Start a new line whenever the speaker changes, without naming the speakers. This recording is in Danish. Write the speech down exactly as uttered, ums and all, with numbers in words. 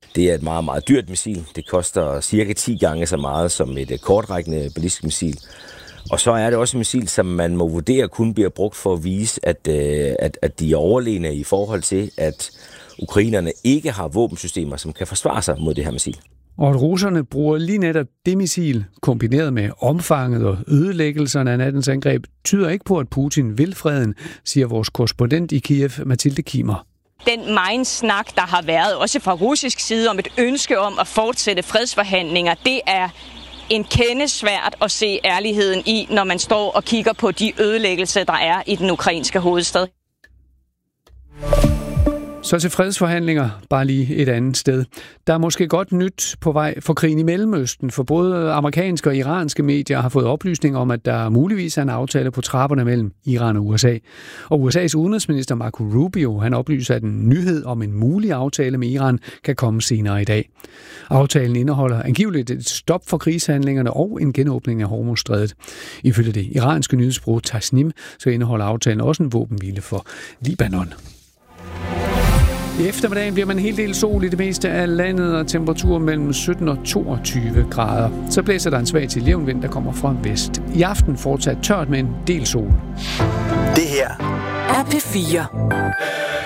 Det er et meget, meget dyrt missil. Det koster cirka ti gange så meget som et kortrækkende ballistisk missil. Og så er det også et missil, som man må vurdere kun bliver brugt for at vise, at, at, at de er overlegne i forhold til, at ukrainerne ikke har våbensystemer, som kan forsvare sig mod det her missil.
Og at russerne bruger lige netop det missil, kombineret med omfanget og ødelæggelserne af nattens angreb, tyder ikke på, at Putin vil freden, siger vores korrespondent i Kiev, Mathilde Kimer.
Den megen snak, der har været, også fra russisk side, om et ønske om at fortsætte fredsforhandlinger, det er en kende svært at se ærligheden i, når man står og kigger på de ødelæggelser, der er i den ukrainske hovedstad.
Så til fredsforhandlinger, bare lige et andet sted. Der er måske godt nyt på vej for krigen i Mellemøsten, for både amerikanske og iranske medier har fået oplysninger om, at der muligvis er en aftale på trapperne mellem Iran og U S A. Og U S A's udenrigsminister Marco Rubio, han oplyser, at en nyhed om en mulig aftale med Iran kan komme senere i dag. Aftalen indeholder angiveligt et stop for krigshandlingerne og en genåbning af Hormuzstrædet. Ifølge det iranske nyhedsbureau Tasnim, så indeholder aftalen også en våbenhvile for Libanon. I eftermiddagen bliver man en hel del sol i det meste af landet, og temperatur mellem sytten og toogtyve grader. Så blæser der en svag til jævn vind, der kommer fra vest. I aften fortsat tørt med en del sol.
Det her er P fire.